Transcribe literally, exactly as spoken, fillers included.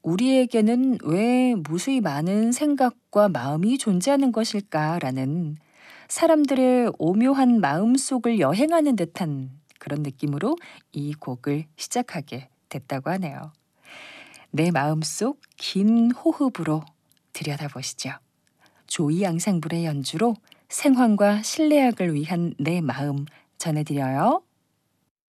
우리에게는 왜 무수히 많은 생각과 마음이 존재하는 것일까라는 사람들의 오묘한 마음속을 여행하는 듯한 그런 느낌으로 이 곡을 시작하게 됐다고 하네요. 내 마음속 긴 호흡으로 들여다보시죠. 조이 앙상블의 연주로 생환과 신뢰학을 위한 내 마음 전해드려요.